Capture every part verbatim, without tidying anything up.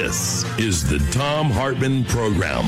This is the Thom Hartmann Program.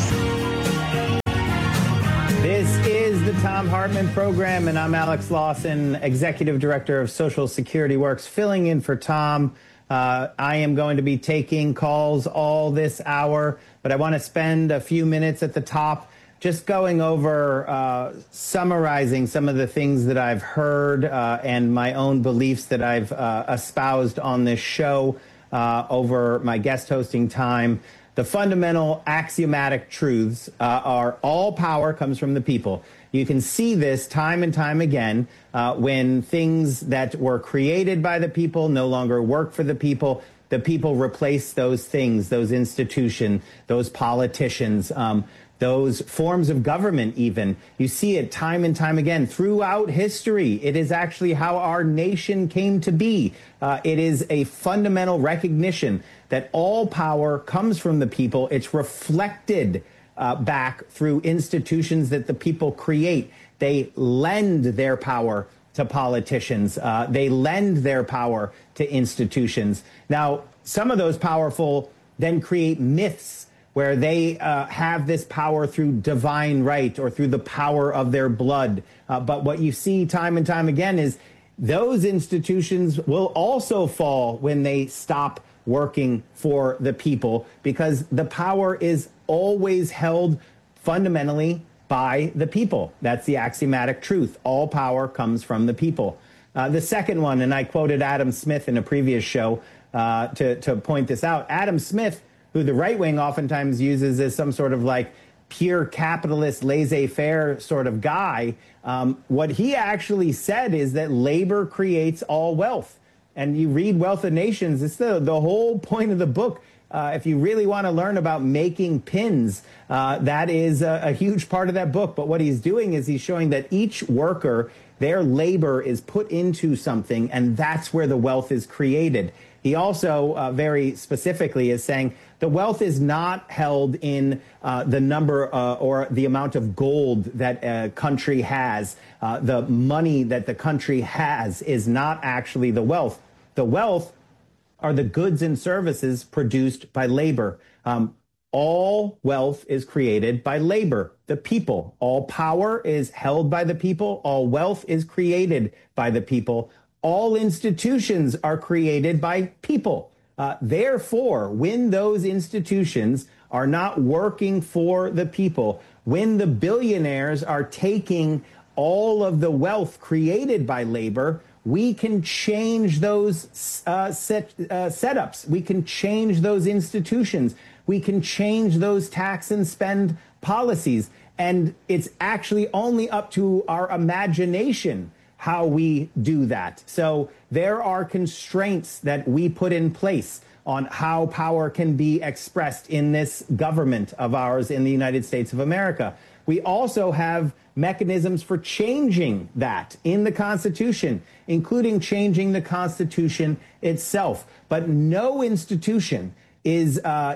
This is the Thom Hartmann Program, and I'm Alex Lawson, Executive Director of Social Security Works, filling in for Tom. Uh, I am going to be taking calls all this hour, but I want to spend a few minutes at the top just going over, uh, summarizing some of the things that I've heard uh, and my own beliefs that I've uh, espoused on this show uh, over my guest hosting time. The fundamental axiomatic truths uh, are all power comes from the people. You can see this time and time again uh, when things that were created by the people no longer work for the people. The people replace those things, those institutions, those politicians, um, those forms of government even. You see it time and time again throughout history. It is actually how our nation came to be. Uh, it is a fundamental recognition that all power comes from the people. It's reflected uh, back through institutions that the people create. They lend their power to politicians. Uh, they lend their power to institutions. Now, some of those powerful then create myths where they uh, have this power through divine right or through the power of their blood. Uh, but what you see time and time again is those institutions will also fall when they stop working for the people, because the power is always held fundamentally by the people. That's the axiomatic truth. All power comes from the people. Uh, the second one, and I quoted Adam Smith in a previous show uh, to, to point this out, Adam Smith, who the right wing oftentimes uses as some sort of like pure capitalist, laissez-faire sort of guy. Um, what he actually said is that labor creates all wealth. And you read Wealth of Nations, it's the, the whole point of the book. Uh, if you really want to learn about making pins, uh, that is a, a huge part of that book. But what he's doing is he's showing that each worker, their labor is put into something, and that's where the wealth is created. He also uh, very specifically is saying the wealth is not held in uh, the number uh, or the amount of gold that a country has. Uh, the money that the country has is not actually the wealth. The wealth are the goods and services produced by labor. Um, all wealth is created by labor, the people. All power is held by the people. All wealth is created by the people. All institutions are created by people. Uh, therefore, when those institutions are not working for the people, when the billionaires are taking all of the wealth created by labor, we can change those uh, set, uh, setups. We can change those institutions. We can change those tax and spend policies. And it's actually only up to our imagination how we do that. So there are constraints that we put in place on how power can be expressed in this government of ours in the United States of America. We also have mechanisms for changing that in the Constitution, including changing the Constitution itself. But no institution is uh,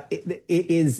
is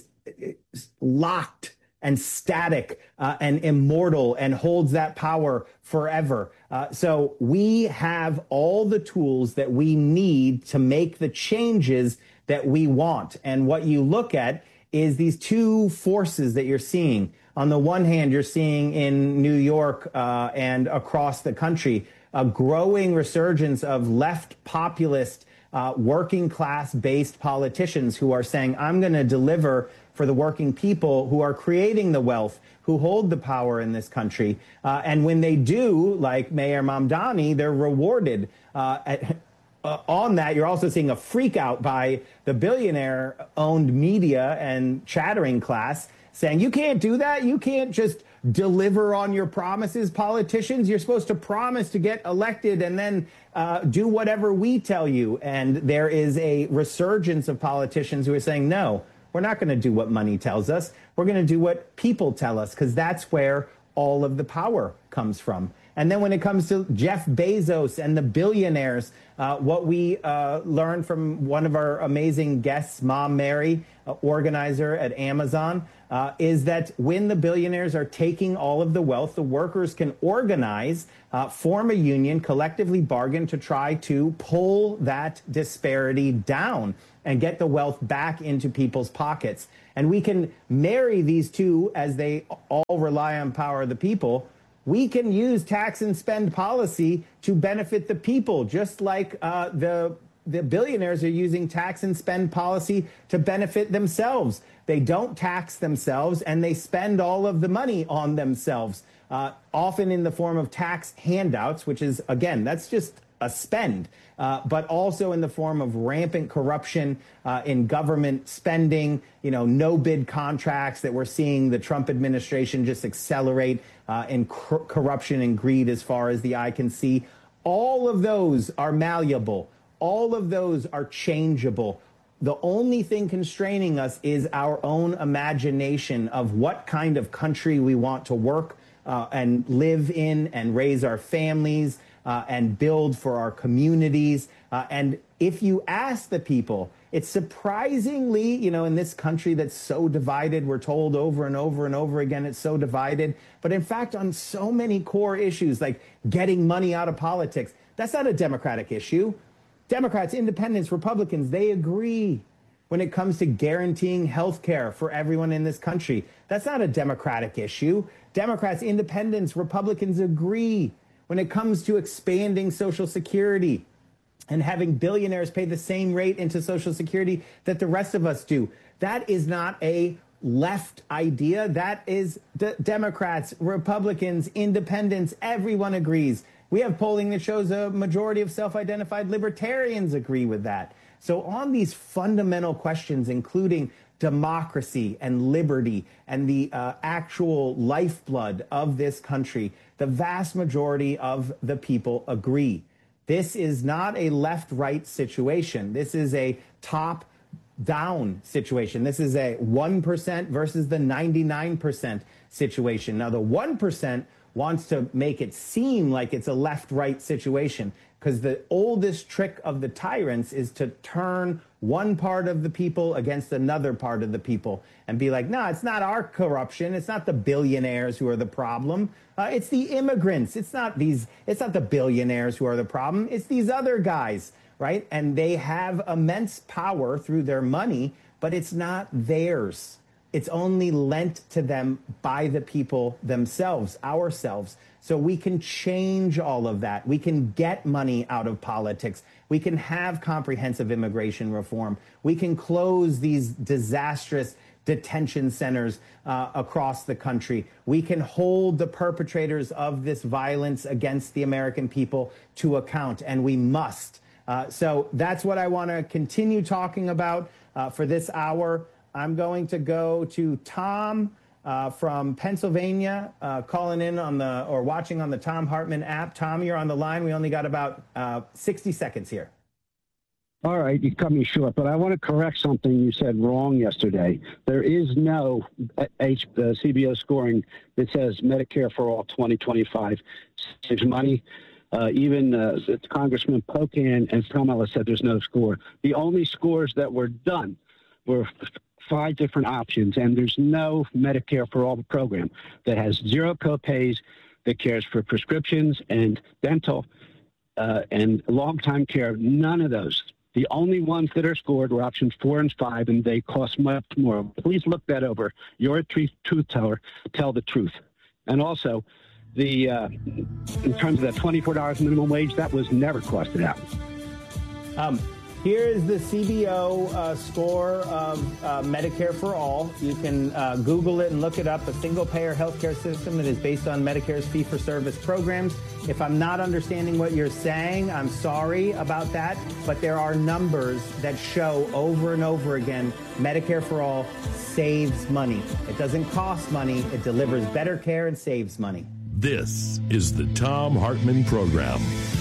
locked and static uh, and immortal and holds that power forever. Uh, so we have all the tools that we need to make the changes that we want. And what you look at is these two forces that you're seeing. On the one hand, you're seeing in New York uh, and across the country a growing resurgence of left populist, uh, working class based politicians who are saying, I'm going to deliver for the working people who are creating the wealth, who hold the power in this country. Uh, and when they do, like Mayor Mamdani, they're rewarded. Uh, at, uh, on that, you're also seeing a freak out by the billionaire-owned media and chattering class saying, you can't do that. You can't just deliver on your promises, politicians. You're supposed to promise to get elected and then uh, do whatever we tell you. And there is a resurgence of politicians who are saying, no, we're not going to do what money tells us. We're going to do what people tell us, because that's where all of the power comes from. And then when it comes to Jeff Bezos and the billionaires, uh, what we uh, learned from one of our amazing guests, Mom Mary, uh, organizer at Amazon, uh, is that when the billionaires are taking all of the wealth, the workers can organize, uh, form a union, collectively bargain to try to pull that disparity down. and get the wealth back into people's pockets. And we can marry these two as they all rely on power of the people. We can use tax and spend policy to benefit the people, just like uh, the the billionaires are using tax and spend policy to benefit themselves. They don't tax themselves, and they spend all of the money on themselves, uh, often in the form of tax handouts, which is, again, that's just a spend, uh, but also in the form of rampant corruption uh, in government spending, you know, no-bid contracts that we're seeing the Trump administration just accelerate uh, in cor- corruption and greed as far as the eye can see. All of those are malleable. All of those are changeable. The only thing constraining us is our own imagination of what kind of country we want to work uh, and live in and raise our families uh, and build for our communities. Uh, and if you ask the people, it's surprisingly, you know, in this country that's so divided, we're told over and over and over again, it's so divided. But in fact, on so many core issues like getting money out of politics, that's not a Democratic issue. Democrats, independents, Republicans, they agree when it comes to guaranteeing health care for everyone in this country. That's not a Democratic issue. Democrats, independents, Republicans agree when it comes to expanding Social Security and having billionaires pay the same rate into Social Security that the rest of us do. That is not a left idea. That is the Democrats, Republicans, independents, everyone agrees. We have polling that shows a majority of self-identified libertarians agree with that. So on these fundamental questions, including democracy and liberty and the uh, actual lifeblood of this country, the vast majority of the people agree. This is not a left-right situation. This is a top-down situation. This is a one percent versus the ninety-nine percent situation. Now, the one percent wants to make it seem like it's a left-right situation, because the oldest trick of the tyrants is to turn one part of the people against another part of the people and be like, no, it's not our corruption. It's not the billionaires who are the problem. Uh, it's the immigrants. It's not these, it's not the billionaires who are the problem. It's these other guys, right? And they have immense power through their money, but it's not theirs. It's only lent to them by the people themselves, ourselves. So we can change all of that. We can get money out of politics. We can have comprehensive immigration reform. We can close these disastrous detention centers uh, across the country. We can hold the perpetrators of this violence against the American people to account, and we must. Uh, so that's what I want to continue talking about uh, for this hour. I'm going to go to Tom uh, from Pennsylvania, uh, calling in on the or watching on the Thom Hartmann app. Tom, you're on the line. We only got about uh, sixty seconds here. All right, you cut me short, but I want to correct something you said wrong yesterday. There is no H, uh, C B O scoring that says Medicare for All twenty twenty-five saves money. Uh, even uh, Congressman Pocan and Kamala said there's no score. The only scores that were done were five different options, and there's no Medicare for All program that has zero copays, that cares for prescriptions and dental uh, and long-time care. None of those. The only ones that are scored were options four and five, and they cost much more. Please look that over. You're a truth teller. Tell the truth. And also, the uh, in terms of that twenty-four dollars minimum wage, that was never costed out. Um. Here is the C B O uh, score of uh, Medicare for All. You can uh, Google it and look it up, a single-payer healthcare system that is based on Medicare's fee-for-service programs. If I'm not understanding what you're saying, I'm sorry about that, but there are numbers that show over and over again Medicare for All saves money. It doesn't cost money. It delivers better care and saves money. This is the Thom Hartmann Program.